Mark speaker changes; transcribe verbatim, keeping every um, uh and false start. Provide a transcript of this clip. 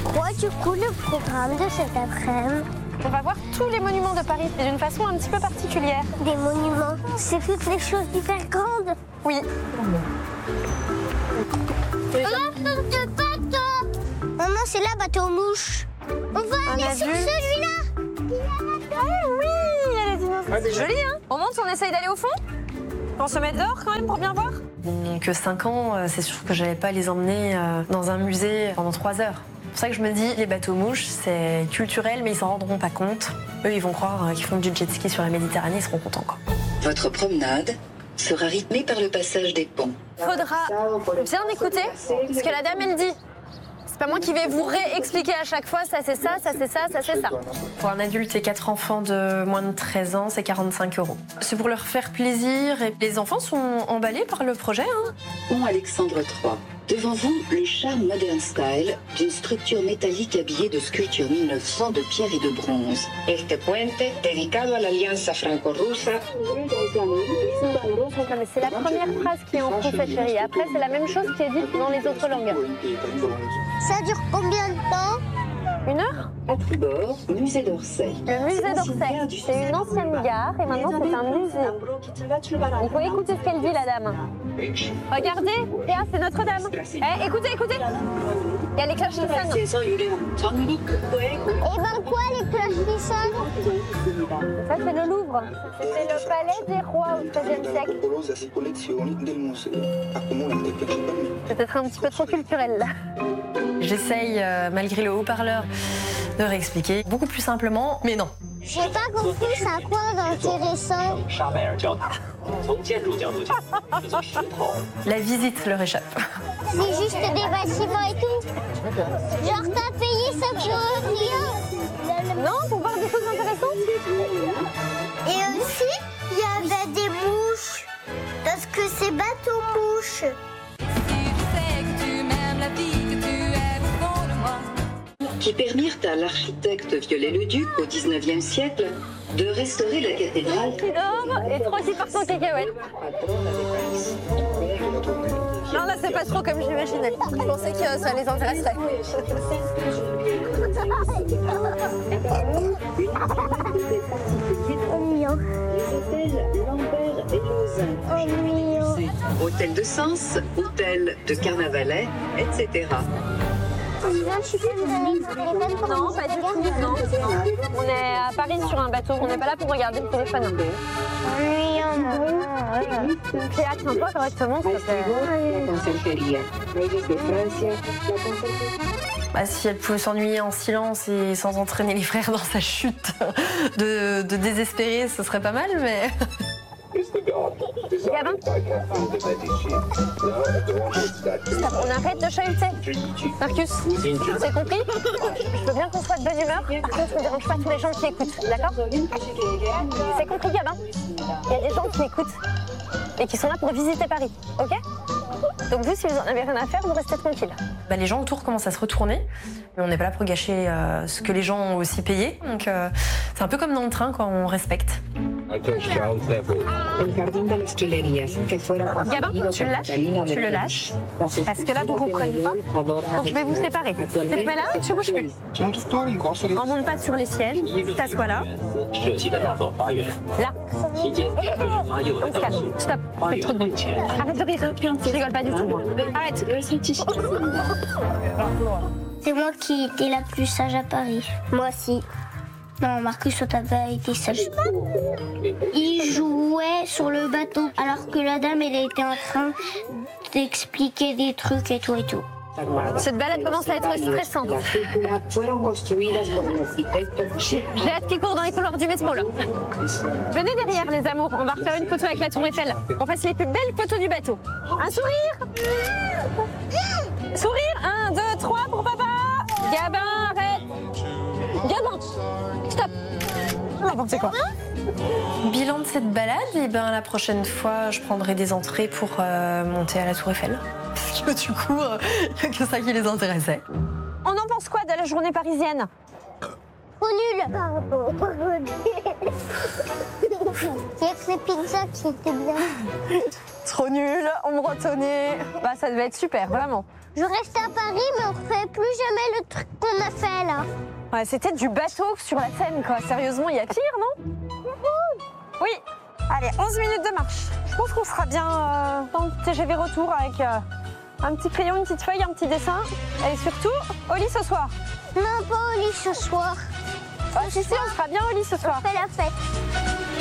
Speaker 1: quoi du coup le programme de cet après-midi?
Speaker 2: On va voir tous les monuments de Paris, et d'une façon un petit peu particulière.
Speaker 1: Des monuments, c'est toutes les choses hyper grandes.
Speaker 2: Oui.
Speaker 1: Maman, c'est là, bateau mouche. On va
Speaker 2: On
Speaker 1: aller
Speaker 2: a
Speaker 1: sur
Speaker 2: vu.
Speaker 1: celui-là.
Speaker 2: Ah oui, il y a les dinosaures. C'est joli, hein? On monte, on essaye d'aller au fond? On se met dehors quand même pour bien voir?
Speaker 3: Que cinq ans, c'est sûr que j'allais pas les emmener dans un musée pendant trois heures. C'est pour ça que je me dis, les bateaux mouches, c'est culturel, mais ils s'en rendront pas compte. Eux, ils vont croire qu'ils font du jet ski sur la Méditerranée, ils seront contents, quoi.
Speaker 4: Votre promenade sera rythmée par le passage des ponts.
Speaker 2: Faudra bien écouter ce que la dame, elle dit. C'est pas moi qui vais vous réexpliquer à chaque fois, ça c'est ça, ça c'est ça, ça c'est ça.
Speaker 3: Pour un adulte et quatre enfants de moins de treize ans, c'est quarante-cinq euros. C'est pour leur faire plaisir et les enfants sont emballés par le projet. Hein.
Speaker 4: Pont Alexandre trois. Devant vous, le charme modern style d'une structure métallique habillée de sculptures mille neuf cents de pierre et de bronze.
Speaker 5: Este puente, dedicado a la alianza franco-rusa.
Speaker 2: Non, mais c'est la première phrase qui est en français, chérie. Après, c'est la même chose qui est dite dans les autres langues.
Speaker 1: Ça dure combien de temps?
Speaker 2: Une heure?
Speaker 4: À tribord, musée d'Orsay.
Speaker 2: Le musée d'Orsay, c'est une ancienne gare et maintenant c'est un musée. Il faut écouter ce qu'elle dit, la dame. Regardez, Théa, c'est Notre-Dame. Eh, écoutez, écoutez. Il y a les cloches qui sonnent.
Speaker 1: Et ben quoi, les cloches qui sonnent?
Speaker 2: Ça, c'est le Louvre. C'était le palais des rois au treizième siècle. C'est peut-être un petit peu trop culturel, là.
Speaker 3: J'essaye, euh, malgré le haut-parleur, de réexpliquer beaucoup plus simplement, mais non.
Speaker 1: J'ai pas compris, c'est à quoi d'intéressant?
Speaker 3: La visite leur échappe.
Speaker 1: C'est juste des bâtiments et tout. Genre t'as payé ça pour rien.
Speaker 2: Non, pour voir des choses intéressantes.
Speaker 1: Et aussi, il y avait des mouches. Parce que c'est bateau mouche.
Speaker 4: Qui permirent à l'architecte Viollet-le-Duc au dix-neuvième siècle de restaurer la cathédrale.
Speaker 2: Qui dort et trois qui partent en cacahuète. Non, là, c'est pas trop comme j'imaginais. Je pensais que ça les intéresserait.
Speaker 1: Mignon.
Speaker 4: Les hôtels Lambert et Lausanne.
Speaker 1: Oh, mignon.
Speaker 4: Hôtel de Sens, hôtel de Carnavalet, et cetera.
Speaker 2: Non, pas du tout. Non, non. On est à Paris sur un bateau. On n'est pas là pour regarder le téléphone. Théa, tiens-toi correctement, s'il te plaît.
Speaker 3: Bah, si elle pouvait s'ennuyer en silence et sans entraîner les frères dans sa chute de, de désespérer, ce serait pas mal, mais...
Speaker 2: Gabin, stop, on arrête de chahuter. Marcus, c'est compris? Je veux bien qu'on soit de bonne humeur. Par contre, on ne dérange pas tous les gens qui écoutent, d'accord? C'est compris, Gabin? Il y a des gens qui écoutent et qui sont là pour visiter Paris, ok? Donc vous, si vous en avez rien à faire, vous restez tranquille.
Speaker 3: Bah, les gens autour commencent à se retourner, mais on n'est pas là pour gâcher euh, ce que les gens ont aussi payé. Donc euh, c'est un peu comme dans le train, quand on respecte.
Speaker 2: Gabin, tu le lâches, tu le lâches. Parce que là, vous ne comprenez pas. Donc je vais vous séparer. Tu te mets là, tu bouges plus. On monte pas sur les sièges, tu t'assois là. Là. On se calme. Stop. Faites trop de bruit. Arrête de rire. Je rigole pas du tout, moi. Arrête.
Speaker 1: C'est moi qui étais la plus sage à Paris. Moi aussi. Non, Marcus, toi, t'as pas été sage. Il jouait sur le bateau, alors que la dame, elle était en train d'expliquer des trucs et tout et tout.
Speaker 2: Cette balade commence à être stressante. J'ai hâte qu'il court dans les couloirs du métro, là. Venez derrière, les amours. On va refaire une photo avec la tour Eiffel. On fasse les plus belles photos du bateau. Un sourire. Sourire. Un, deux, trois pour papa. Gabin, arrête. Gabin, stop. N'importe quoi.
Speaker 3: Bilan de cette balade, et ben la prochaine fois, je prendrai des entrées pour euh, monter à la tour Eiffel. Parce que du coup, il n'y a que ça qui les intéressait.
Speaker 2: On en pense quoi de la journée parisienne?
Speaker 1: Trop nul. Pardon. Il y a que les pizzas qui étaient bien.
Speaker 2: Trop nul, on me retonnait. Bah ça devait être super, vraiment.
Speaker 1: Je reste à Paris, mais on refait plus jamais le truc qu'on a fait là.
Speaker 2: Ouais, c'était du bateau sur la Seine, quoi. Sérieusement, il y a pire, non? Oui. Allez, onze minutes de marche. Je pense qu'on sera bien euh, dans le T G V retour avec euh, un petit crayon, une petite feuille, un petit dessin. Et surtout, au lit ce soir.
Speaker 1: Non, pas au lit ce soir.
Speaker 2: Oh, si, si, on sera bien au lit ce soir.
Speaker 1: On fait la fête.